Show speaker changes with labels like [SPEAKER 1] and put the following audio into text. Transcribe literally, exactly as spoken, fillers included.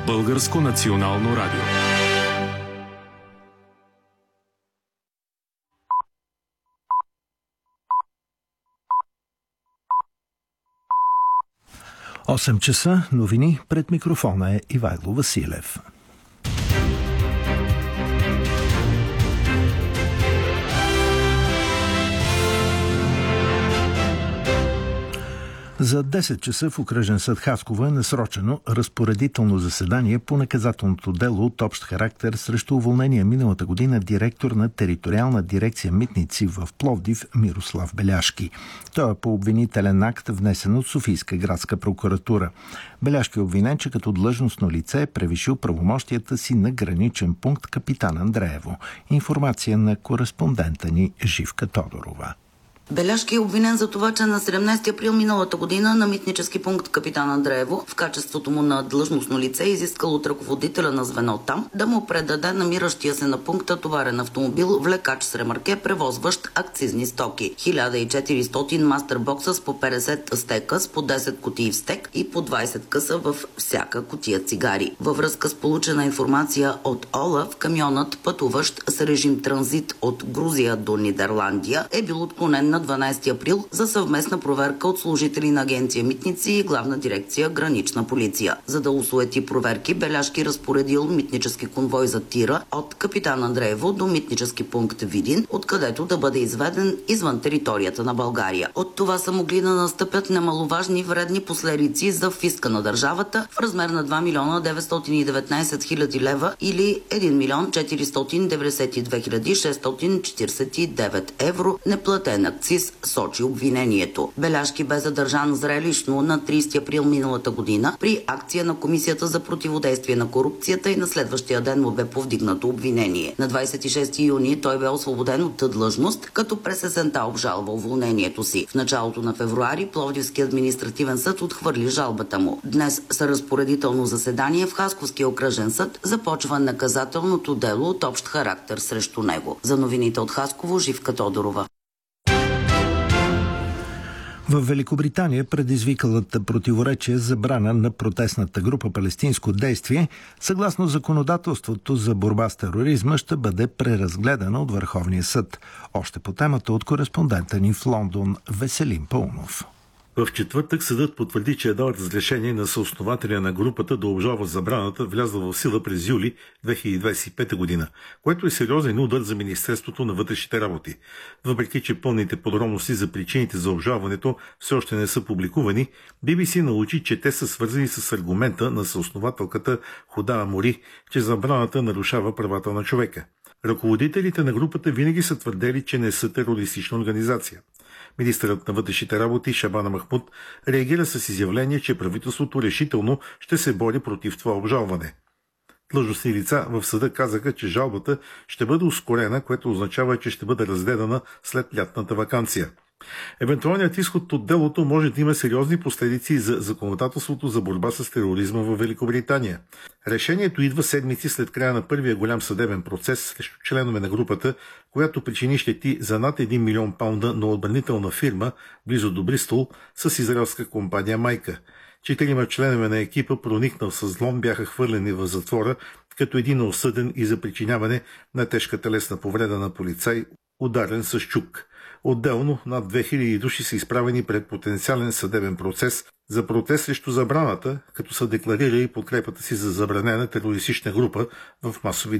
[SPEAKER 1] Българско национално радио.
[SPEAKER 2] осем часа, новини, пред микрофона е Ивайло Василев. За десет часа в окръжен съд Хасково е насрочено разпоредително заседание по наказателното дело от общ характер срещу уволнения миналата година директор на териториална дирекция Митници в Пловдив Мирослав Беляшки. Той е по обвинителен акт, внесен от Софийска градска прокуратура. Беляшки е обвинен, че като длъжностно лице е превишил правомощията си на граничен пункт Капитан Андреево. Информация на кореспондента ни Живка Тодорова.
[SPEAKER 3] Беляшки е обвинен за това, че на седемнадесети април миналата година на митнически пункт Капитан Андреево в качеството му на длъжностно лице е изискал от ръководителя на звено там да му предаде намиращия се на пункта товарен автомобил влекач с ремарке, превозващ акцизни стоки. хиляда и четиристотин мастербокса с по петдесет стека с по десет кутии в стек и по двадесет къса в всяка кутия цигари. Във връзка с получена информация от ОЛАФ, камионът, пътуващ с режим транзит от Грузия до Нидерландия, е бил отклонен на дванадесети април за съвместна проверка от служители на агенция Митници и главна дирекция Гранична полиция. За да усуети проверки, Беляшки разпоредил митнически конвой за тира от Капитан Андреево до митнически пункт Видин, откъдето да бъде изведен извън територията на България. От това са могли да настъпят немаловажни вредни последици за фиска на държавата в размер на два милиона деветстотин и деветнадесет хиляди лева или един милион четиристотин деветдесет и две хиляди шестстотин четиридесет и девет евро неплатен акциз, сочи обвинението. Беляшки бе задържан зрелищно на тридесети април миналата година при акция на Комисията за противодействие на корупцията и на следващия ден му бе повдигнато обвинение. На двадесет и шести юни той бе освободен от длъжност, като през есента обжалва уволнението си. В началото на февруари Пловдивски административен съд отхвърли жалбата му. Днес с разпоредително заседание в Хасковския окръжен съд започва наказателното дело от общ характер срещу него. За новините от Хасково, Живка Тодорова.
[SPEAKER 2] В Великобритания предизвикалата противоречие забрана на протестната група Палестинско действие, съгласно законодателството за борба с тероризма, ще бъде преразгледана от Върховния съд. Още по темата от кореспондента ни в Лондон Веселин Паунов.
[SPEAKER 4] В четвъртък съдът потвърди, че е дал разрешение на съоснователя на групата да обжалва забраната, влязла в сила през юли две хиляди двадесет и пета година, което е сериозен удар за Министерството на вътрешните работи. Въпреки че пълните подробности за причините за обжалването все още не са публикувани, Би Би Си научи, че те са свързани с аргумента на съоснователката Худа Амори, че забраната нарушава правата на човека. Ръководителите на групата винаги са твърдели, че не са терористична организация. Министърът на вътрешните работи Шабана Махмуд реагира с изявление, че правителството решително ще се бори против това обжалване. Длъжностни лица в съда казаха, че жалбата ще бъде ускорена, което означава, че ще бъде разгледана след лятната ваканция. Евентуалният изход от делото може да има сериозни последици за законодателството за борба с тероризма в Великобритания. Решението идва седмици след края на първия голям съдебен процес срещу членове на групата, която причини щети за над един милион паунда на отбранителна фирма близо до Бристол с израелска компания майка. Четирима членове на екипа, проникнал с взлом, бяха хвърлени в затвора, като един е осъден и за причиняване на тежка телесна повреда на полицай, ударен с чук. Отделно над две хиляди души са изправени пред потенциален съдебен процес за протест срещу забраната, като са декларирали подкрепата си за забранена терористична група в масови